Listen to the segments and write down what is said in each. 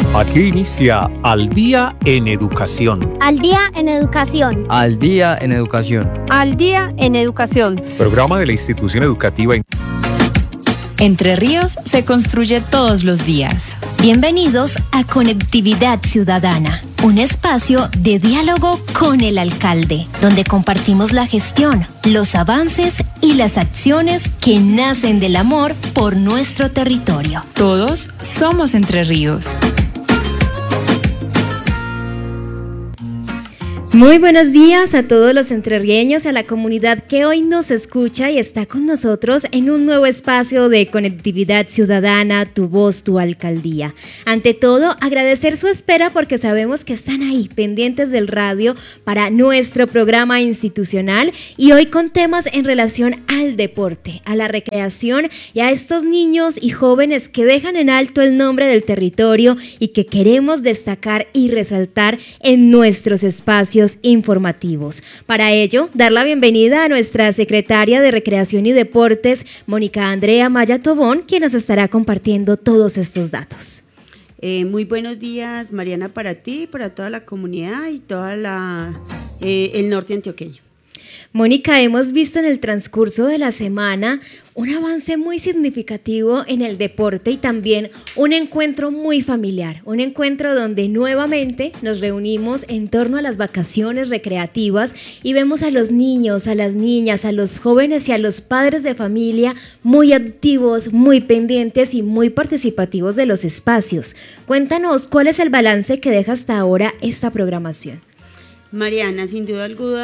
Aquí inicia Al Día en Educación. Al Día en Educación. Al Día en Educación. Al Día en Educación. Programa de la institución educativa. Entre Ríos se construye todos los días. Bienvenidos a Conectividad Ciudadana, un espacio de diálogo con el alcalde, donde compartimos la gestión, los avances y las acciones que nacen del amor por nuestro territorio. Todos somos Entre Ríos. Muy buenos días a todos los entrerrieños, a la comunidad que hoy nos escucha y está con nosotros en un nuevo espacio de Conectividad Ciudadana, tu voz, tu alcaldía. Ante todo, agradecer su espera porque sabemos que están ahí, pendientes del radio para nuestro programa institucional y hoy con temas en relación al deporte, a la recreación y a estos niños y jóvenes que dejan en alto el nombre del territorio y que queremos destacar y resaltar en nuestros espacios informativos. Para ello, dar la bienvenida a nuestra secretaria de Recreación y Deportes, Mónica Andrea Maya Tobón, quien nos estará compartiendo todos estos datos. Muy buenos días, Mariana, para ti, para toda la comunidad y toda el norte antioqueño. Mónica, hemos visto en el transcurso de la semana un avance muy significativo en el deporte y también un encuentro muy familiar, un encuentro donde nuevamente nos reunimos en torno a las vacaciones recreativas y vemos a los niños, a las niñas, a los jóvenes y a los padres de familia muy activos, muy pendientes y muy participativos de los espacios. Cuéntanos, ¿cuál es el balance que deja hasta ahora esta programación? Mariana, sin duda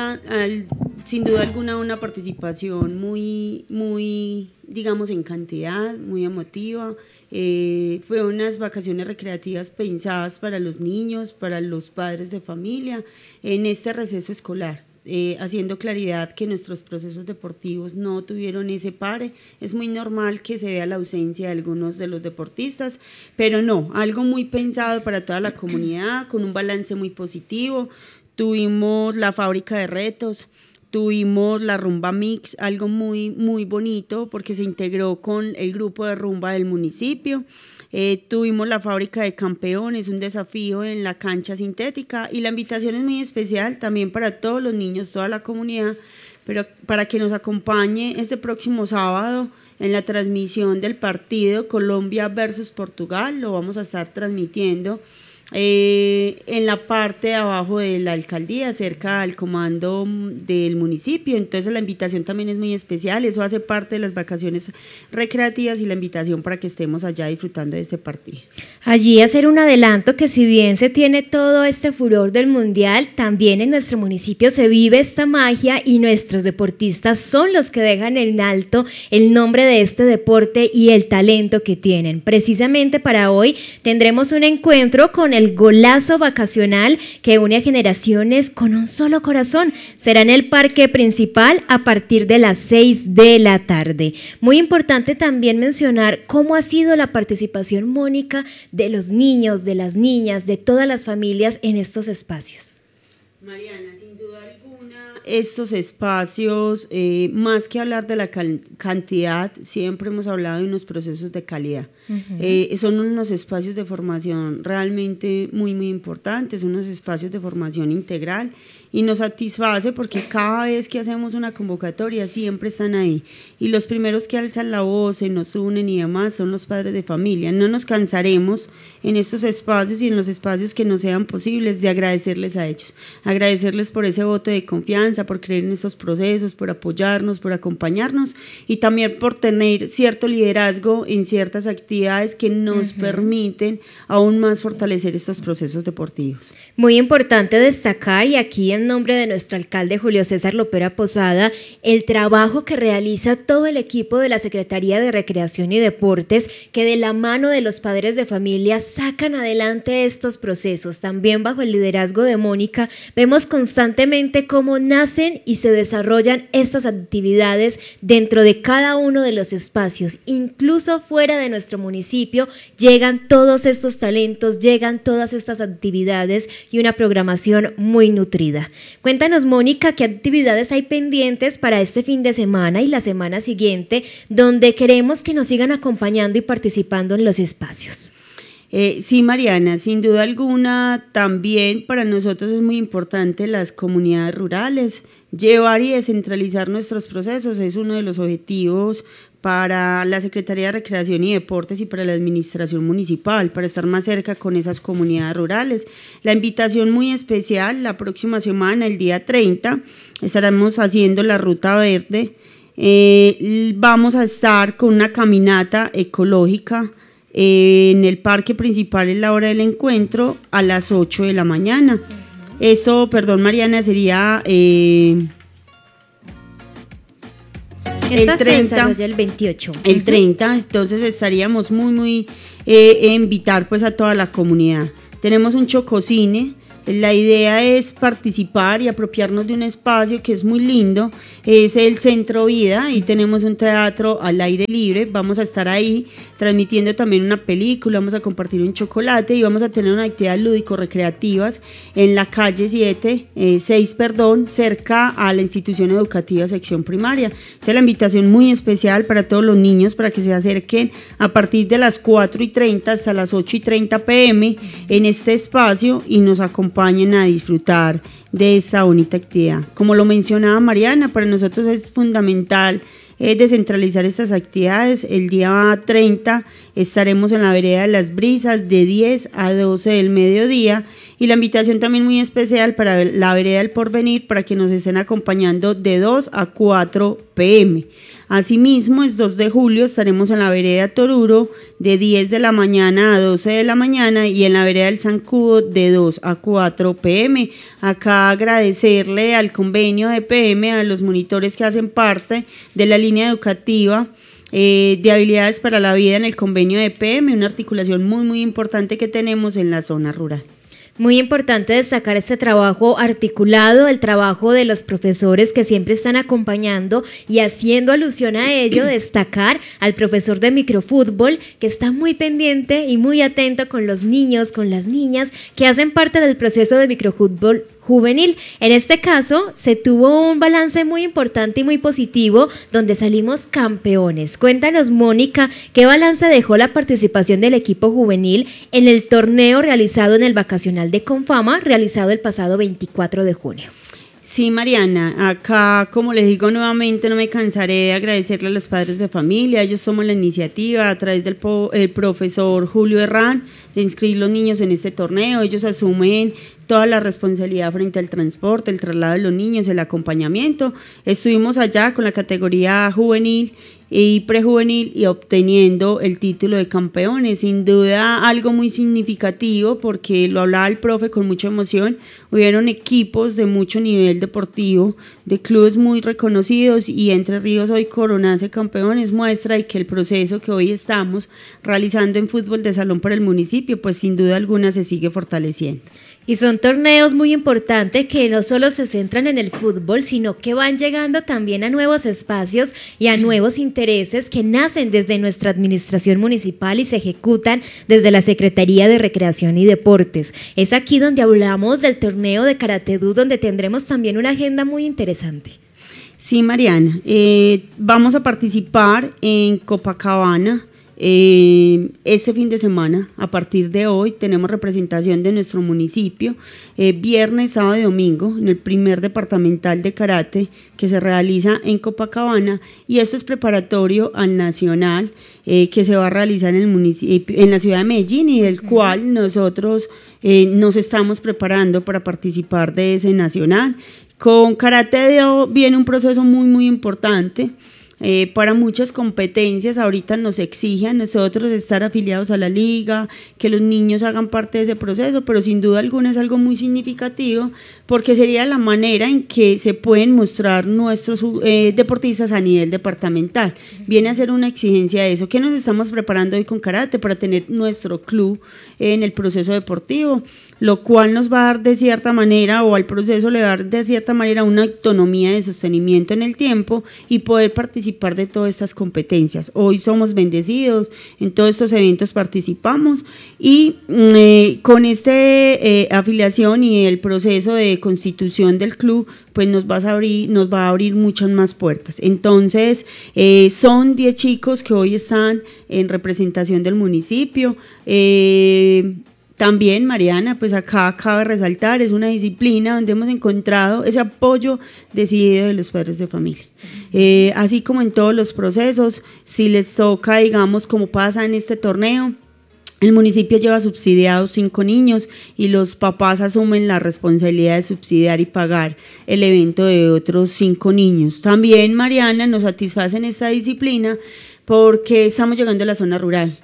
alguna una participación muy, digamos, en cantidad, muy emotiva. Fue unas vacaciones recreativas pensadas para los niños, para los padres de familia, en este receso escolar. Haciendo claridad que nuestros procesos deportivos no tuvieron ese pare. Es muy normal que se vea la ausencia de algunos de los deportistas, pero no, algo muy pensado para toda la comunidad, con un balance muy positivo. Tuvimos la fábrica de retos, tuvimos la rumba mix, algo muy, muy bonito porque se integró con el grupo de rumba del municipio. Tuvimos la fábrica de campeones, un desafío en la cancha sintética y la invitación es muy especial también para todos los niños, toda la comunidad, pero para que nos acompañe este próximo sábado en la transmisión del partido Colombia versus Portugal. Lo vamos a estar transmitiendo en la parte de abajo de la alcaldía, cerca al comando del municipio. Entonces la invitación también es muy especial, eso hace parte de las vacaciones recreativas y la invitación para que estemos allá disfrutando de este partido. Allí hacer un adelanto que si bien se tiene todo este furor del mundial, también en nuestro municipio se vive esta magia y nuestros deportistas son los que dejan en alto el nombre de este deporte y el talento que tienen. Precisamente para hoy tendremos un encuentro con el golazo vacacional que une a generaciones con un solo corazón. Será en el parque principal a partir de las 6 de la tarde. Muy importante también mencionar cómo ha sido la participación, Mónica, de los niños, de las niñas, de todas las familias en estos espacios. Mariana, sin duda alguna, estos espacios, más que hablar de la cantidad, siempre hemos hablado de unos procesos de calidad. Son unos espacios de formación realmente muy, muy importantes, unos espacios de formación integral y nos satisface porque cada vez que hacemos una convocatoria siempre están ahí y los primeros que alzan la voz, se nos unen y demás son los padres de familia. No nos cansaremos en estos espacios y en los espacios que nos sean posibles de agradecerles a ellos, agradecerles por ese voto de confianza, por creer en estos procesos, por apoyarnos, por acompañarnos y también por tener cierto liderazgo en ciertas actividades que nos permiten aún más fortalecer estos procesos deportivos. Muy importante destacar, y aquí en nombre de nuestro alcalde Julio César Lopera Posada, el trabajo que realiza todo el equipo de la Secretaría de Recreación y Deportes, que de la mano de los padres de familia sacan adelante estos procesos. También bajo el liderazgo de Mónica, vemos constantemente cómo nacen y se desarrollan estas actividades dentro de cada uno de los espacios, incluso fuera de nuestro municipio, llegan todos estos talentos, llegan todas estas actividades y una programación muy nutrida. Cuéntanos, Mónica, ¿qué actividades hay pendientes para este fin de semana y la semana siguiente, donde queremos que nos sigan acompañando y participando en los espacios? Sí, Mariana, sin duda alguna, también para nosotros es muy importante las comunidades rurales. Llevar y descentralizar nuestros procesos es uno de los objetivos para la Secretaría de Recreación y Deportes y para la Administración Municipal, para estar más cerca con esas comunidades rurales. La invitación muy especial, la próxima semana, el día 30, estaremos haciendo la Ruta Verde. Vamos a estar con una caminata ecológica en el parque principal en la hora del encuentro a las 8 de la mañana. Eso, perdón Mariana, sería el 30. Se desarrolla el 28. El 30, entonces estaríamos muy invitar pues a toda la comunidad. Tenemos un chococine. La idea es participar y apropiarnos de un espacio que es muy lindo, es el Centro Vida, y tenemos un teatro al aire libre. Vamos a estar ahí transmitiendo también una película, vamos a compartir un chocolate y vamos a tener unas actividades lúdico-recreativas en la calle 6, cerca a la institución educativa sección primaria. Entonces la invitación muy especial para todos los niños para que se acerquen a partir de las 4:30 hasta las 8:30 p.m. en este espacio y nos acompañen a disfrutar de esa bonita actividad. Como lo mencionaba Mariana, para nosotros es fundamental descentralizar estas actividades. El día 30 estaremos en la vereda de Las Brisas de 10 a 12 del mediodía, y la invitación también muy especial para la vereda del Porvenir para que nos estén acompañando de 2 a 4 p.m. Asimismo, el 2 de julio estaremos en la vereda Toruro de 10 de la mañana a 12 de la mañana y en la vereda del Zancudo de 2 a 4 p.m. Acá agradecerle al convenio de PM, a los monitores que hacen parte de la línea educativa de habilidades para la vida en el convenio de PM, una articulación muy importante que tenemos en la zona rural. Muy importante destacar este trabajo articulado, el trabajo de los profesores que siempre están acompañando, y haciendo alusión a ello, destacar al profesor de microfútbol que está muy pendiente y muy atento con los niños, con las niñas que hacen parte del proceso de microfútbol juvenil. En este caso se tuvo un balance muy importante y muy positivo donde salimos campeones. Cuéntanos, Mónica, ¿qué balance dejó la participación del equipo juvenil en el torneo realizado en el vacacional de Confama, realizado el pasado 24 de junio? Sí, Mariana, acá, como les digo nuevamente, no me cansaré de agradecerle a los padres de familia. Ellos toman la iniciativa a través del profesor Julio Herrán de inscribir los niños en este torneo. Ellos asumen toda la responsabilidad frente al transporte, el traslado de los niños, el acompañamiento. Estuvimos allá con la categoría juvenil y prejuvenil y obteniendo el título de campeones. Sin duda algo muy significativo, porque lo hablaba el profe con mucha emoción. Hubieron equipos de mucho nivel deportivo, de clubes muy reconocidos, y Entre Ríos hoy coronarse campeones muestra de que el proceso que hoy estamos realizando en fútbol de salón para el municipio, pues sin duda alguna se sigue fortaleciendo. Y son torneos muy importantes que no solo se centran en el fútbol, sino que van llegando también a nuevos espacios y a nuevos intereses que nacen desde nuestra administración municipal y se ejecutan desde la Secretaría de Recreación y Deportes. Es aquí donde hablamos del torneo de Karate Do, donde tendremos también una agenda muy interesante. Sí, Mariana, vamos a participar en Copacabana. Este fin de semana, a partir de hoy, tenemos representación de nuestro municipio, viernes, sábado y domingo, en el primer departamental de karate que se realiza en Copacabana, y esto es preparatorio al nacional que se va a realizar en el municipio, en la ciudad de Medellín, y del cual nosotros nos estamos preparando para participar de ese nacional. Con Karate Do viene un proceso muy importante. Para muchas competencias ahorita nos exige a nosotros estar afiliados a la liga, que los niños hagan parte de ese proceso, pero sin duda alguna es algo muy significativo, porque sería la manera en que se pueden mostrar nuestros deportistas a nivel departamental. Viene a ser una exigencia de eso. ¿Qué nos estamos preparando hoy con karate? Para tener nuestro club en el proceso deportivo, lo cual nos va a dar de cierta manera, o al proceso le va a dar de cierta manera una autonomía de sostenimiento en el tiempo, y poder participar participar de todas estas competencias. Hoy somos bendecidos, en todos estos eventos participamos y con esta afiliación y el proceso de constitución del club, pues nos va a abrir muchas más puertas. Entonces, son 10 chicos que hoy están en representación del municipio. También, Mariana, pues acá cabe resaltar, es una disciplina donde hemos encontrado ese apoyo decidido de los padres de familia. Así como en todos los procesos, si les toca, digamos, como pasa en este torneo, el municipio lleva subsidiados 5 niños y los papás asumen la responsabilidad de subsidiar y pagar el evento de otros 5 niños. También, Mariana, nos satisface en esta disciplina porque estamos llegando a la zona rural.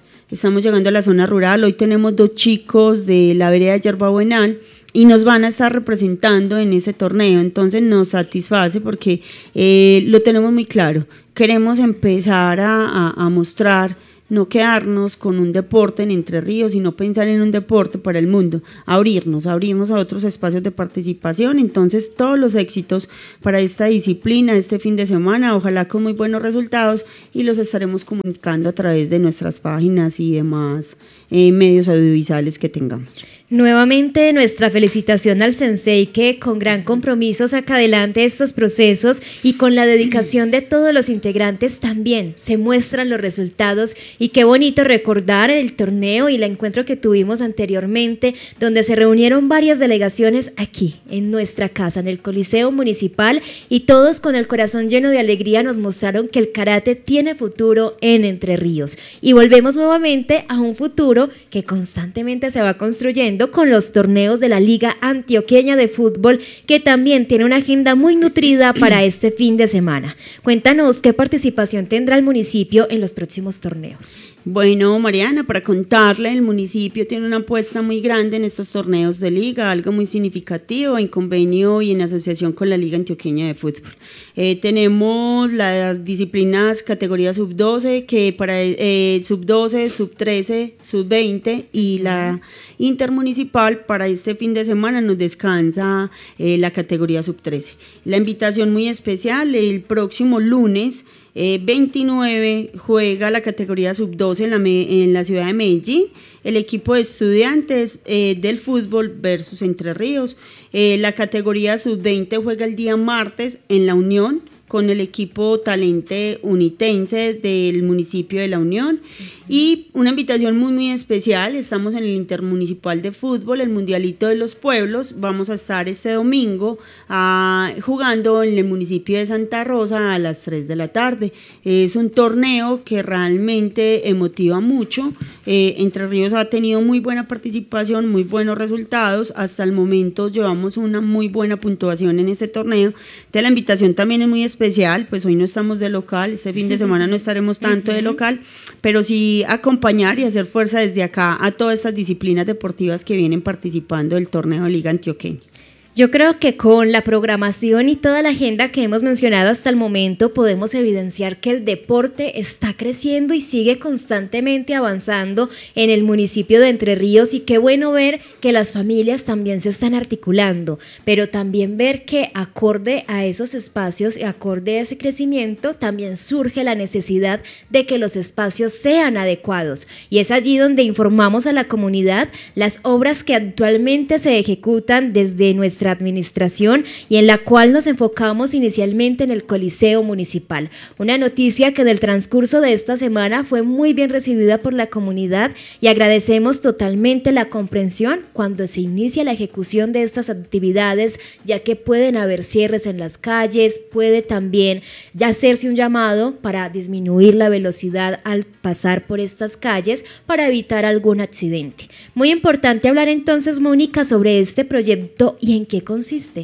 Hoy tenemos 2 chicos de la vereda de Yerbabuenal y nos van a estar representando en ese torneo, entonces nos satisface porque lo tenemos muy claro. Queremos empezar a mostrar, no quedarnos con un deporte en Entre Ríos, sino pensar en un deporte para el mundo, abrirnos a otros espacios de participación. Entonces, todos los éxitos para esta disciplina este fin de semana, ojalá con muy buenos resultados, y los estaremos comunicando a través de nuestras páginas y demás medios audiovisuales que tengamos. Nuevamente nuestra felicitación al Sensei, que con gran compromiso saca adelante estos procesos y con la dedicación de todos los integrantes también se muestran los resultados. Y qué bonito recordar el torneo y el encuentro que tuvimos anteriormente, donde se reunieron varias delegaciones aquí en nuestra casa, en el Coliseo Municipal, y todos con el corazón lleno de alegría nos mostraron que el karate tiene futuro en Entre Ríos. Y volvemos nuevamente a un futuro que constantemente se va construyendo con los torneos de la Liga Antioqueña de Fútbol, que también tiene una agenda muy nutrida para este fin de semana. Cuéntanos qué participación tendrá el municipio en los próximos torneos. Bueno, Mariana, para contarle, el municipio tiene una apuesta muy grande en estos torneos de liga, algo muy significativo en convenio y en asociación con la Liga Antioqueña de Fútbol. Tenemos las disciplinas categoría sub-12, que para sub-12, sub-13, sub-20 y la intermunicipal para este fin de semana nos descansa la categoría sub-13. La invitación muy especial, el próximo lunes 29 juega la categoría sub-12 en la ciudad de Medellín, el equipo de estudiantes del fútbol versus Entre Ríos. La categoría sub-20 juega el día martes en La Unión con el equipo Talente Unitense del municipio de La Unión. Y una invitación muy, muy especial, estamos en el Intermunicipal de Fútbol, el Mundialito de los Pueblos. Vamos a estar este domingo jugando en el municipio de Santa Rosa a las 3 de la tarde. Es un torneo que realmente emotiva mucho. Entre Ríos ha tenido muy buena participación, muy buenos resultados. Hasta el momento llevamos una muy buena puntuación en este torneo. Entonces la invitación también es muy especial, pues hoy no estamos de local, este fin de semana no estaremos tanto de local, pero sí acompañar y hacer fuerza desde acá a todas estas disciplinas deportivas que vienen participando del torneo de Liga Antioqueña. Yo creo que con la programación y toda la agenda que hemos mencionado hasta el momento podemos evidenciar que el deporte está creciendo y sigue constantemente avanzando en el municipio de Entre Ríos, y qué bueno ver que las familias también se están articulando, pero también ver que acorde a esos espacios y acorde a ese crecimiento también surge la necesidad de que los espacios sean adecuados, y es allí donde informamos a la comunidad las obras que actualmente se ejecutan desde nuestra administración y en la cual nos enfocamos inicialmente en el Coliseo Municipal. Una noticia que en el transcurso de esta semana fue muy bien recibida por la comunidad, y agradecemos totalmente la comprensión cuando se inicia la ejecución de estas actividades, ya que pueden haber cierres en las calles, puede también ya hacerse un llamado para disminuir la velocidad al pasar por estas calles para evitar algún accidente. Muy importante hablar entonces, Mónica, sobre este proyecto y en qué consiste.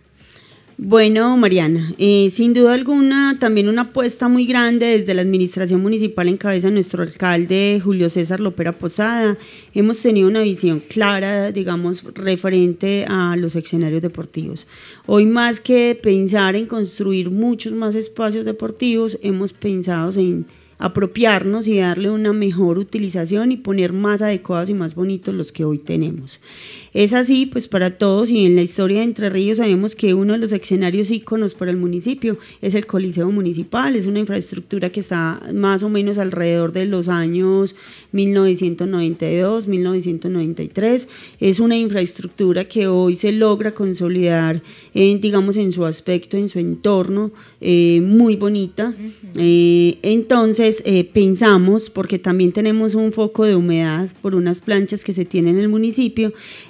Bueno, Mariana, sin duda alguna también una apuesta muy grande desde la administración municipal en cabeza de nuestro alcalde Julio César Lopera Posada. Hemos tenido una visión clara, digamos, referente a los escenarios deportivos. Hoy, más que pensar en construir muchos más espacios deportivos, hemos pensado en apropiarnos y darle una mejor utilización y poner más adecuados y más bonitos los que hoy tenemos. Es así pues para todos, y en la historia de Entre Ríos sabemos que uno de los escenarios íconos para el municipio es el Coliseo Municipal. Es una infraestructura que está más o menos alrededor de los años 1992, 1993. Es una infraestructura que hoy se logra consolidar, digamos, en su aspecto, en su entorno, muy bonita. Entonces pensamos, porque también tenemos un foco de humedad por unas planchas que se tienen en el municipio,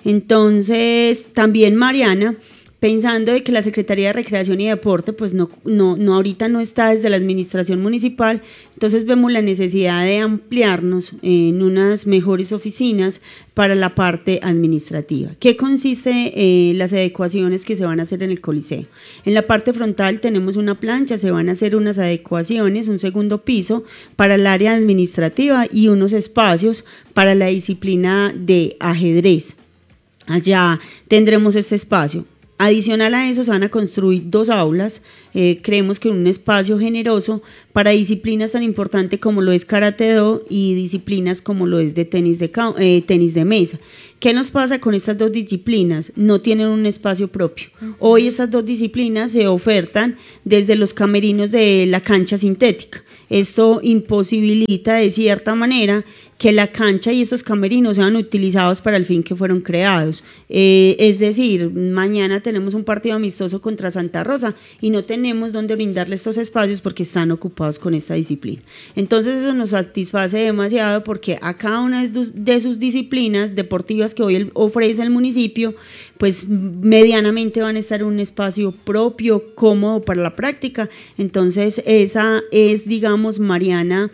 entonces también Mariana, pensando de que la Secretaría de Recreación y Deporte pues no ahorita no está desde la administración municipal, entonces vemos la necesidad de ampliarnos en unas mejores oficinas para la parte administrativa. ¿Qué consiste las adecuaciones que se van a hacer en el Coliseo? En la parte frontal tenemos una plancha, se van a hacer unas adecuaciones, un segundo piso para el área administrativa y unos espacios para la disciplina de ajedrez. Allá tendremos este espacio. Adicional a eso se van a construir 2 aulas, creemos que un espacio generoso para disciplinas tan importantes como lo es Karate-Do y disciplinas como lo es de tenis de mesa. ¿Qué nos pasa con estas 2 disciplinas? No tienen un espacio propio. Hoy estas 2 disciplinas se ofertan desde los camerinos de la cancha sintética. Esto imposibilita de cierta manera que la cancha y esos camerinos sean utilizados para el fin que fueron creados. Es decir, mañana tenemos un partido amistoso contra Santa Rosa y no tenemos dónde brindarle estos espacios porque están ocupados con esta disciplina. Entonces eso nos satisface demasiado, porque a cada una de sus disciplinas deportivas que hoy ofrece el municipio, pues medianamente van a estar en un espacio propio, cómodo para la práctica. Entonces esa es, digamos, Mariana,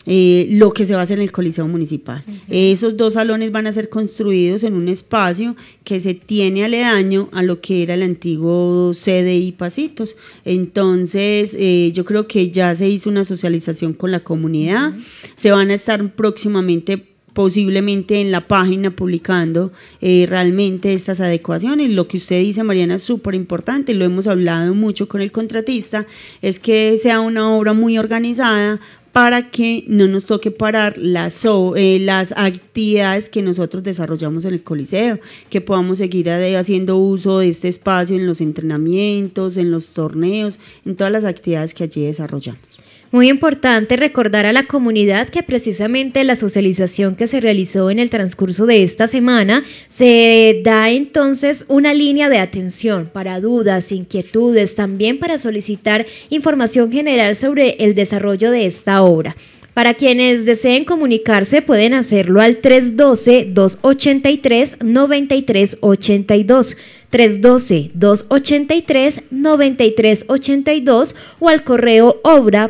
lo que se va a hacer en el Coliseo Municipal. Esos 2 salones van a ser construidos en un espacio que se tiene aledaño a lo que era el antiguo CDI Pasitos. Entonces yo creo que ya se hizo una socialización con la comunidad. Se van a estar próximamente, posiblemente en la página, publicando realmente estas adecuaciones. Lo que usted dice, Mariana, es súper importante, lo hemos hablado mucho con el contratista, es que sea una obra muy organizada para que no nos toque parar las actividades que nosotros desarrollamos en el Coliseo, que podamos seguir haciendo uso de este espacio en los entrenamientos, en los torneos, en todas las actividades que allí desarrollamos. Muy importante recordar a la comunidad que precisamente la socialización que se realizó en el transcurso de esta semana se da entonces una línea de atención para dudas, inquietudes, también para solicitar información general sobre el desarrollo de esta obra. Para quienes deseen comunicarse pueden hacerlo al 312-283-9382. 312-283-9382 o al correo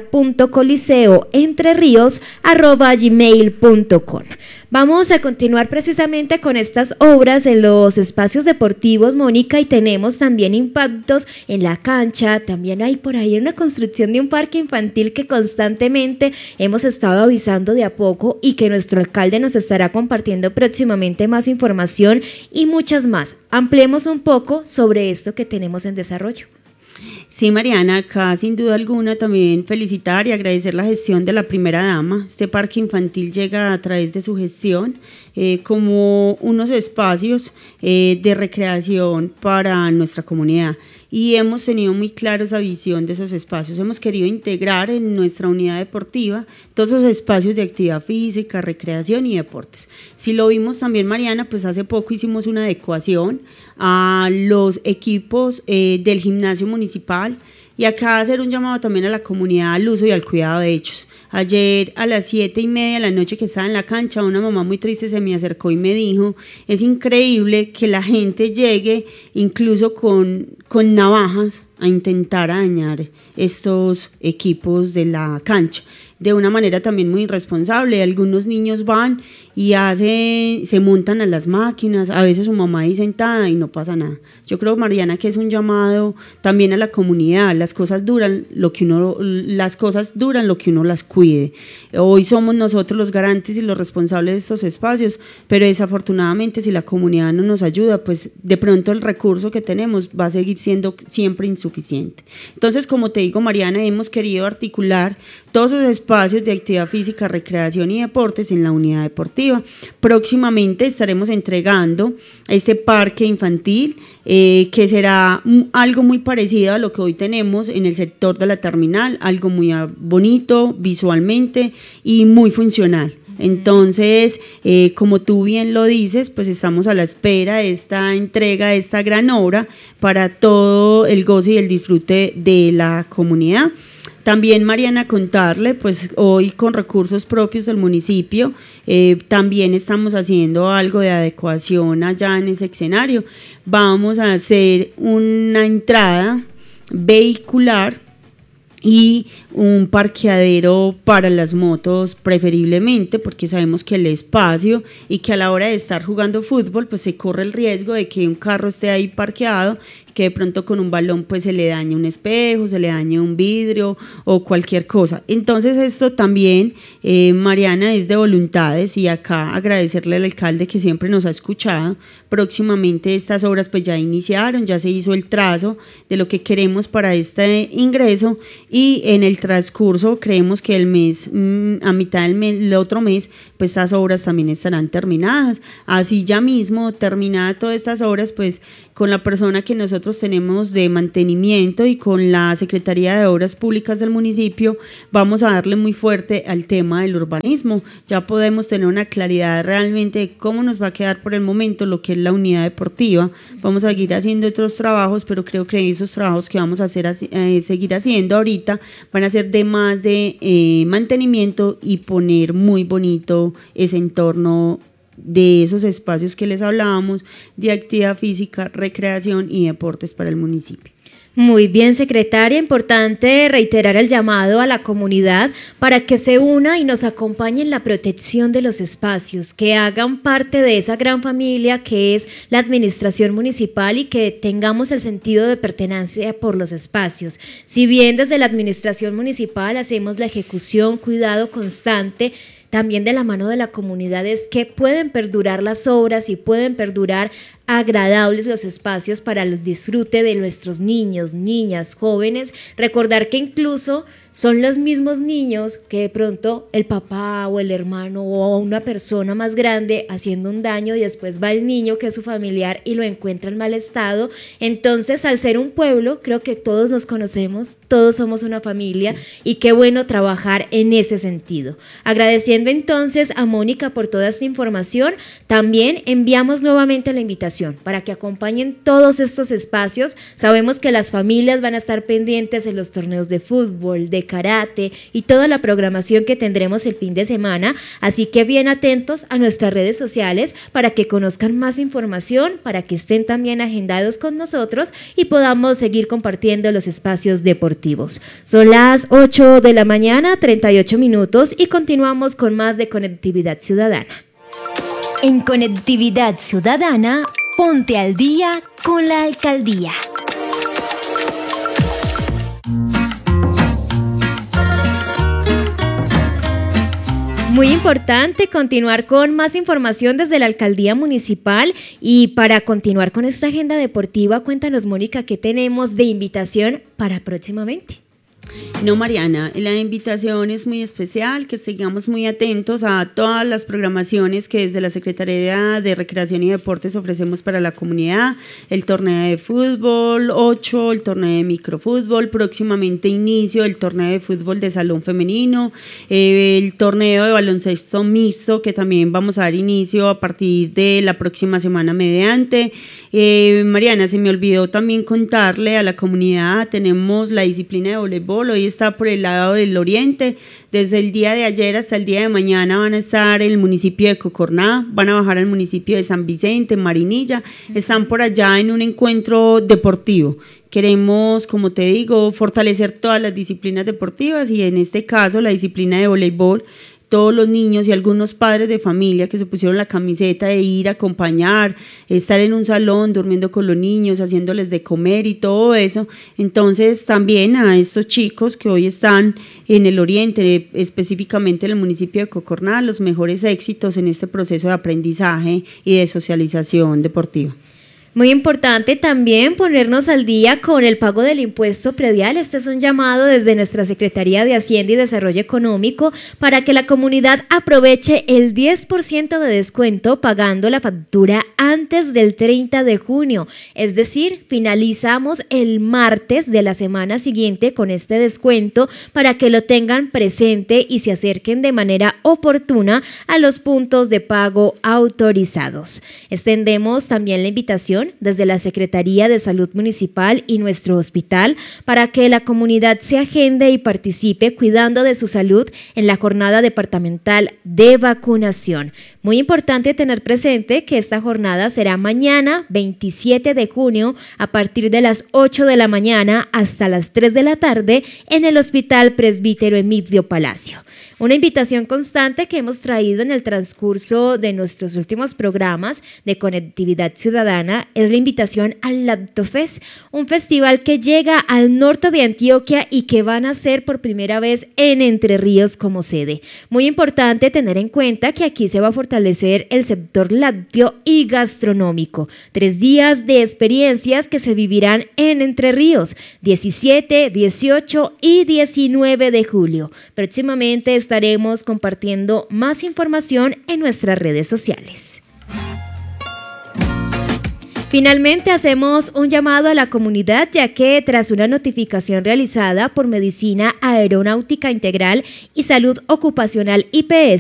obra.coliseoentrerios@gmail.com. Vamos a continuar precisamente con estas obras en los espacios deportivos, Mónica, y tenemos también impactos en la cancha. También hay por ahí una construcción de un parque infantil que constantemente hemos estado avisando de a poco y que nuestro alcalde nos estará compartiendo próximamente más información y muchas más. Ampliemos un poco sobre esto que tenemos en desarrollo. Sí, Mariana, acá sin duda alguna también felicitar y agradecer la gestión de la primera dama. Este parque infantil llega a través de su gestión como unos espacios de recreación para nuestra comunidad, y hemos tenido muy claro esa visión de esos espacios. Hemos querido integrar en nuestra unidad deportiva todos esos espacios de actividad física, recreación y deportes. Si lo vimos también, Mariana, pues hace poco hicimos una adecuación a los equipos del gimnasio municipal, y acá hacer un llamado también a la comunidad al uso y al cuidado de ellos. Ayer a las 7:30 de la noche que estaba en la cancha, una mamá muy triste se me acercó y me dijo: es increíble que la gente llegue incluso con navajas a intentar dañar estos equipos de la cancha, de una manera también muy irresponsable. Algunos niños van y se montan a las máquinas, a veces su mamá ahí sentada y no pasa nada. Yo creo, Mariana, que es un llamado también a la comunidad. Las cosas duran lo que uno las cuide. Hoy somos nosotros los garantes y los responsables de estos espacios, pero desafortunadamente si la comunidad no nos ayuda, pues de pronto el recurso que tenemos va a seguir siendo siempre insuficiente. Entonces, como te digo, Mariana, hemos querido articular todos esos espacios de actividad física, recreación y deportes en la unidad deportiva. deportiva. Próximamente estaremos entregando este parque infantil que será algo muy parecido a lo que hoy tenemos en el sector de la terminal, algo muy bonito visualmente y muy funcional. Entonces, como tú bien lo dices, pues estamos a la espera de esta entrega de esta gran obra para todo el goce y el disfrute de la comunidad. También, Mariana, contarle, pues hoy con recursos propios del municipio, también estamos haciendo algo de adecuación allá en ese escenario. Vamos a hacer una entrada vehicular y un parqueadero para las motos preferiblemente, porque sabemos que el espacio y que a la hora de estar jugando fútbol pues se corre el riesgo de que un carro esté ahí parqueado, que de pronto con un balón pues se le dañe un espejo, se le dañe un vidrio o cualquier cosa. Entonces esto también, Mariana, es de voluntades, y acá agradecerle al alcalde que siempre nos ha escuchado. Próximamente estas obras pues ya iniciaron, ya se hizo el trazo de lo que queremos para este ingreso, y en el transcurso creemos que el mes, a mitad del mes, el otro mes, pues estas obras también estarán terminadas. Así ya mismo, terminadas todas estas obras, pues con la persona que nosotros tenemos de mantenimiento y con la Secretaría de Obras Públicas del municipio, vamos a darle muy fuerte al tema del urbanismo. Ya podemos tener una claridad realmente de cómo nos va a quedar por el momento lo que es la unidad deportiva. Vamos a seguir haciendo otros trabajos, pero creo que esos trabajos que vamos a hacer, seguir haciendo ahorita van a ser de más de mantenimiento y poner muy bonito ese entorno de esos espacios que les hablábamos de actividad física, recreación y deportes para el municipio. Muy bien, secretaria, importante reiterar el llamado a la comunidad para que se una y nos acompañe en la protección de los espacios, que hagan parte de esa gran familia que es la administración municipal y que tengamos el sentido de pertenencia por los espacios. Si bien desde la administración municipal hacemos la ejecución, cuidado constante, también de la mano de la comunidad es que pueden perdurar las obras y pueden perdurar agradables los espacios para el disfrute de nuestros niños, niñas, jóvenes. Recordar que incluso son los mismos niños que de pronto el papá o el hermano o una persona más grande haciendo un daño, y después va el niño que es su familiar y lo encuentra en mal estado. Entonces, al ser un pueblo, creo que todos nos conocemos, todos somos una familia, sí. Y qué bueno trabajar en ese sentido. Agradeciendo entonces a Mónica por toda esta información, también enviamos nuevamente la invitación para que acompañen todos estos espacios. Sabemos que las familias van a estar pendientes en los torneos de fútbol, de karate y toda la programación que tendremos el fin de semana, así que bien atentos a nuestras redes sociales para que conozcan más información, para que estén también agendados con nosotros y podamos seguir compartiendo los espacios deportivos. Son las 8 de la mañana, 38 minutos, y continuamos con más de Conectividad Ciudadana. En Conectividad Ciudadana, ponte al día con la alcaldía. Muy importante continuar con más información desde la alcaldía municipal, y para continuar con esta agenda deportiva, cuéntanos, Mónica, ¿qué tenemos de invitación para próximamente? No, Mariana, la invitación es muy especial, que sigamos muy atentos a todas las programaciones que desde la Secretaría de Recreación y Deportes ofrecemos para la comunidad, el torneo de fútbol 8, el torneo de microfútbol, próximamente inicio el torneo de fútbol de salón femenino, el torneo de baloncesto mixto, que también vamos a dar inicio a partir de la próxima semana mediante. Mariana, se me olvidó también contarle a la comunidad, tenemos la disciplina de voleibol. Hoy está por el lado del oriente. Desde el día de ayer hasta el día de mañana van a estar en el municipio de Cocorná, van a bajar al municipio de San Vicente, Marinilla. Están por allá en un encuentro deportivo. Queremos, como te digo, fortalecer todas las disciplinas deportivas, y en este caso la disciplina de voleibol. Todos los niños y algunos padres de familia que se pusieron la camiseta de ir a acompañar, estar en un salón durmiendo con los niños, haciéndoles de comer y todo eso. Entonces también a estos chicos que hoy están en el oriente, específicamente en el municipio de Cocorná, los mejores éxitos en este proceso de aprendizaje y de socialización deportiva. Muy importante también ponernos al día con el pago del impuesto predial. Este es un llamado desde nuestra Secretaría de Hacienda y Desarrollo Económico para que la comunidad aproveche el 10% de descuento pagando la factura antes del 30 de junio. Es decir, finalizamos el martes de la semana siguiente con este descuento para que lo tengan presente y se acerquen de manera oportuna a los puntos de pago autorizados. Extendemos también la invitación desde la Secretaría de Salud Municipal y nuestro hospital para que la comunidad se agende y participe cuidando de su salud en la jornada departamental de vacunación. Muy importante tener presente que esta jornada será mañana 27 de junio a partir de las 8 de la mañana hasta las 3 de la tarde en el Hospital Presbítero Emilio Palacio. Una invitación constante que hemos traído en el transcurso de nuestros últimos programas de Conectividad Ciudadana es la invitación al Lactofest, un festival que llega al norte de Antioquia y que van a ser por primera vez en Entre Ríos como sede. Muy importante tener en cuenta que aquí se va a fortalecer el sector lácteo y gastronómico. 3 días de experiencias que se vivirán en Entre Ríos, 17, 18 y 19 de julio. Próximamente estaremos compartiendo más información en nuestras redes sociales. Finalmente hacemos un llamado a la comunidad, ya que tras una notificación realizada por Medicina Aeronáutica Integral y Salud Ocupacional IPS,